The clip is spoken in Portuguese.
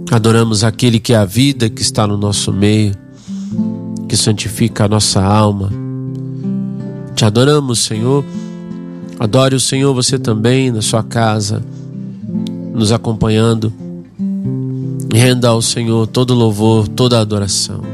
Adoramos aquele que é a vida, que está no nosso meio, que santifica a nossa alma. Te adoramos, Senhor. Adore o Senhor você também na sua casa, nos acompanhando. Renda ao Senhor todo louvor, toda adoração.